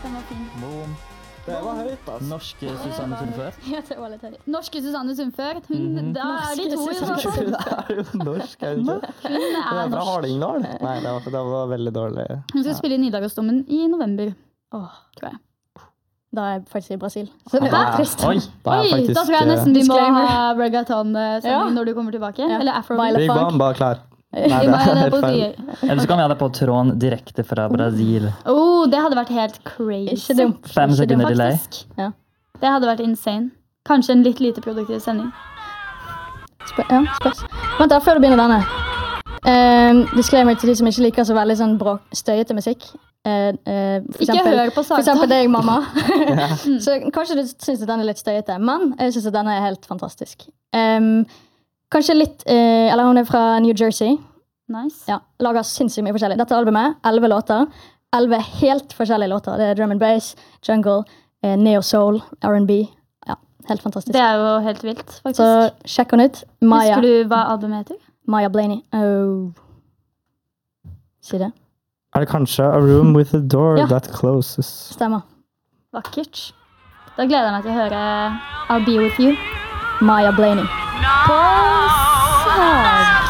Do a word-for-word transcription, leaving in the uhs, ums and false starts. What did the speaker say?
Den var fin. Boom. Det var høyt, altså. Norske Susanne Sundfør. Ja, det var litt høyt. Norske Susanne Sundfør. Hun, Mhm. Da er de Norske to i så Susanne fall. Det er jo norsk, er det ikke? Hun Det er er fra norsk. Hallingdal. Nei, det var, det var veldig dårlig. Hun skal spille i Nidarosdomen i november, Åh, tror jeg. da er jeg faktisk i Brasil. Så det Ja, er trist. Oi, Da er Oi, faktisk, da tror jeg eh, nesten vi må Disclaimer. ha reggaeton-sending Ja. når du kommer tilbake. Ja. Eller afro. Baila Big funk. Bang, bare klar. Nei, Vi det må er ha det helt på feil. sider. eller så kan vi ha det på tråden direkte fra Brasil. Oh, det hadde vært helt crazy. Ikke dumt. Fem Ikke sekunder dumt. delay. Faktisk. Ja. Det hadde vært insane. Kanskje en litt lite produktiv sending. Spør, ja, spørs. Vent da, før du begynner denne. Um, disclaimer til de som ikke liker så veldig sånn bråk, støyete musikk. Uh, uh, for Ikke eksempel, hør på for eksempel Sagtall. deg, mamma. Så kanskje du synes at den er litt støyete, men jeg synes at denne er helt fantastisk. Um, kanskje litt, uh, eller hun er fra New Jersey. Nice. Ja, lager sinnssykt mye forskjellig. Dette albumet, elleve låter. elleve helt forskjellige låter. Det er drum and bass, jungle, eh, neo-soul, R and B. Ja, helt fantastisk. Det er jo helt vilt, faktisk. Så sjekk henne ut. Maya, Husker du hva albumet heter? Maya Blaney. Oh. Si det. Er det kanskje A Room with a Door Ja. That Closes? Stemmer. Vakkert. Da gleder jeg meg til å høre I'll Be With You. Maya Blaney. På Sag.